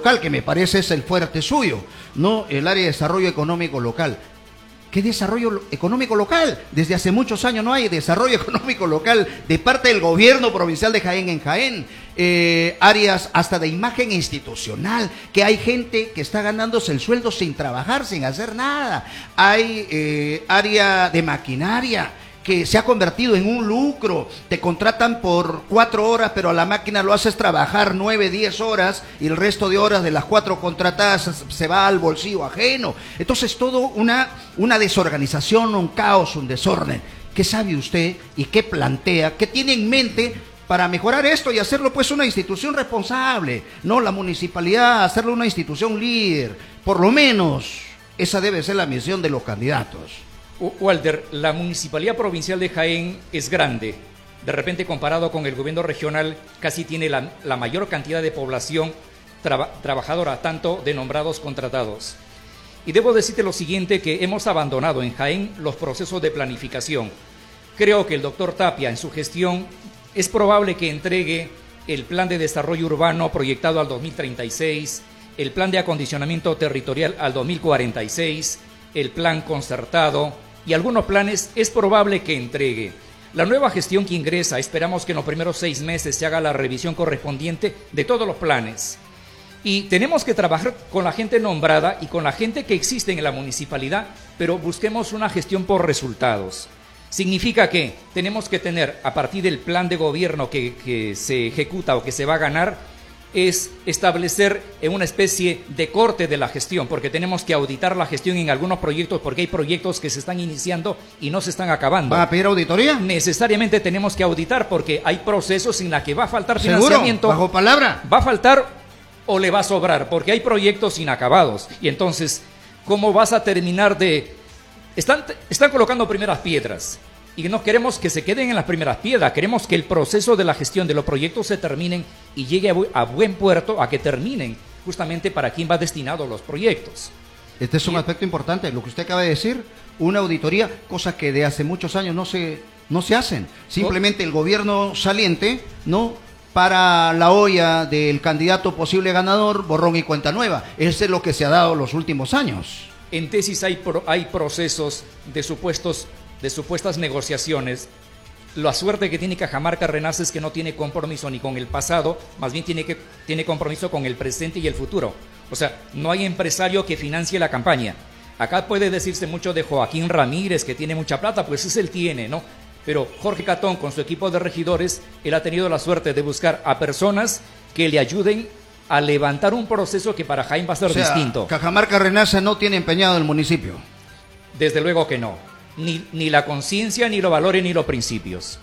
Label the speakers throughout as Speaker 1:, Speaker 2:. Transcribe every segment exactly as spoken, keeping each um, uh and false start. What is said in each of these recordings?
Speaker 1: local, que me parece es el fuerte suyo, ¿no? El área de desarrollo económico local. ¿Qué desarrollo económico local? Desde hace muchos años no hay desarrollo económico local de parte del gobierno provincial de Jaén en Jaén. Eh, áreas hasta de imagen institucional, que hay gente que está ganándose el sueldo sin trabajar, sin hacer nada. Hay eh, área de maquinaria que se ha convertido en un lucro. Te contratan por cuatro horas, pero a la máquina lo haces trabajar nueve, diez horas y el resto de horas de las cuatro contratadas se va al bolsillo ajeno. Entonces todo una, una desorganización, un caos, un desorden. ¿Qué sabe usted y qué plantea, qué tiene en mente para mejorar esto y hacerlo pues una institución responsable? No, la municipalidad, hacerlo una institución líder. Por lo menos esa debe ser la misión de los candidatos.
Speaker 2: Walter, la Municipalidad Provincial de Jaén es grande. De repente, comparado con el gobierno regional, casi tiene la, la mayor cantidad de población traba, trabajadora, tanto de nombrados contratados. Y debo decirte lo siguiente, que hemos abandonado en Jaén los procesos de planificación. Creo que el doctor Tapia, en su gestión, es probable que entregue el plan de desarrollo urbano proyectado al dos mil treinta y seis, el plan de acondicionamiento territorial al dos mil cuarenta y seis, el plan concertado, y algunos planes es probable que entregue. La nueva gestión que ingresa, esperamos que en los primeros seis meses se haga la revisión correspondiente de todos los planes. Y tenemos que trabajar con la gente nombrada y con la gente que existe en la municipalidad, pero busquemos una gestión por resultados. Significa que tenemos que tener, a partir del plan de gobierno que, que se ejecuta o que se va a ganar, es establecer una especie de corte de la gestión, porque tenemos que auditar la gestión en algunos proyectos, porque hay proyectos que se están iniciando y no se están acabando.
Speaker 1: ¿Va a pedir auditoría?
Speaker 2: Necesariamente tenemos que auditar, porque hay procesos en los que va a faltar
Speaker 1: ¿Seguro?
Speaker 2: Financiamiento.
Speaker 1: ¿Bajo palabra?
Speaker 2: Va a faltar o le va a sobrar, porque hay proyectos inacabados. Y entonces, ¿cómo vas a terminar de...? Están, están colocando primeras piedras. Y no queremos que se queden en las primeras piedras, queremos que el proceso de la gestión de los proyectos se terminen y llegue a, bu a buen puerto, a que terminen justamente para quién va destinado los proyectos.
Speaker 1: Este es un y, aspecto importante, lo que usted acaba de decir, una auditoría, cosa que de hace muchos años no se, no se hacen. Simplemente el gobierno saliente, ¿no?, para la olla del candidato posible ganador, borrón y cuenta nueva. Eso es lo que se ha dado los últimos años.
Speaker 2: En tesis hay, pro, hay procesos de supuestos... de supuestas negociaciones. La suerte que tiene Cajamarca Renace es que no tiene compromiso ni con el pasado, más bien tiene, que, tiene compromiso con el presente y el futuro. O sea, no hay empresario que financie la campaña. Acá puede decirse mucho de Joaquín Ramírez, que tiene mucha plata, pues ese él tiene, ¿no? Pero Jorge Catón, con su equipo de regidores, él ha tenido la suerte de buscar a personas que le ayuden a levantar un proceso que para Jaén va a ser, o sea, distinto.
Speaker 1: Cajamarca Renace no tiene empeñado el municipio.
Speaker 2: Desde luego que no. Ni, ni la conciencia, ni los valores, ni los principios.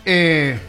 Speaker 1: Eh,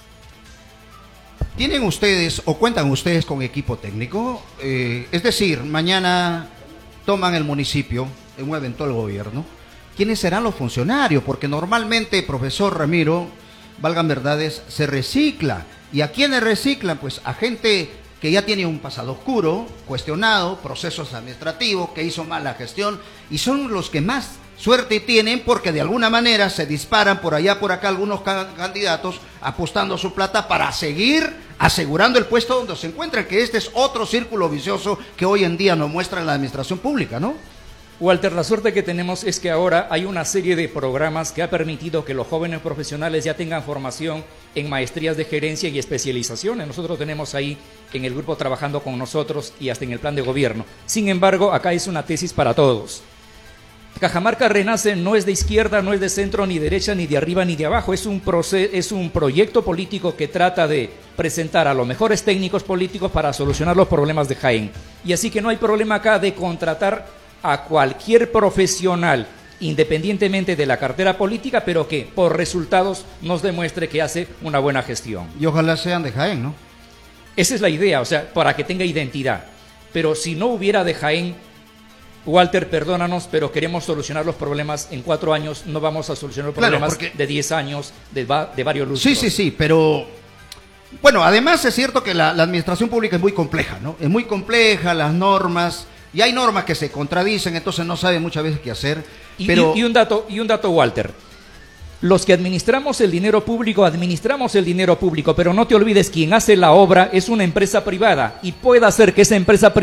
Speaker 1: ¿Tienen ustedes o cuentan ustedes con equipo técnico? Eh, es decir, mañana toman el municipio en un eventual gobierno. ¿Quiénes serán los funcionarios? Porque normalmente, profesor Ramiro, valgan verdades, se recicla. ¿Y a quiénes reciclan? Pues a gente que ya tiene un pasado oscuro, cuestionado, procesos administrativos, que hizo mala gestión, y son los que más suerte tienen porque de alguna manera se disparan por allá, por acá algunos candidatos apostando su plata para seguir asegurando el puesto donde se encuentran, que este es otro círculo vicioso que hoy en día nos muestra la administración pública, ¿no?
Speaker 2: Walter, la suerte que tenemos es que ahora hay una serie de programas que ha permitido que los jóvenes profesionales ya tengan formación en maestrías de gerencia y especializaciones. Nosotros tenemos ahí en el grupo trabajando con nosotros y hasta en el plan de gobierno. Sin embargo, acá es una tesis para todos. Cajamarca Renace no es de izquierda, no es de centro, ni derecha, ni de arriba, ni de abajo. Es un, es un proyecto político que trata de presentar a los mejores técnicos políticos para solucionar los problemas de Jaén. Y así que no hay problema acá de contratar a cualquier profesional, independientemente de la cartera política, pero que por resultados nos demuestre que hace una buena gestión.
Speaker 1: Y ojalá sean de Jaén, ¿no?
Speaker 2: Esa es la idea, o sea, para que tenga identidad. Pero si no hubiera de Jaén, Walter, perdónanos, pero queremos solucionar los problemas en cuatro años, no vamos a solucionar los
Speaker 1: claro,
Speaker 2: problemas
Speaker 1: porque...
Speaker 2: de diez años, de, va, de varios lustros.
Speaker 1: Sí, sí, sí, pero... Bueno, además es cierto que la, la administración pública es muy compleja, ¿no? Es muy compleja, las normas, y hay normas que se contradicen, entonces no sabe muchas veces qué hacer,
Speaker 2: y,
Speaker 1: pero...
Speaker 2: Y, y, un dato, y un dato, Walter. Los que administramos el dinero público, administramos el dinero público, pero no te olvides, quien hace la obra es una empresa privada, y puede hacer que esa empresa privada